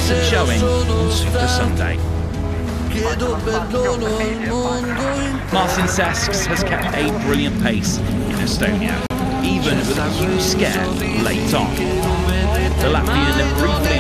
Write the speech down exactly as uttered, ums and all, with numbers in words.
decent showing on Super Sunday. Martin Sesks has kept a brilliant pace in Estonia, even with a huge scare late on. The Latvian briefly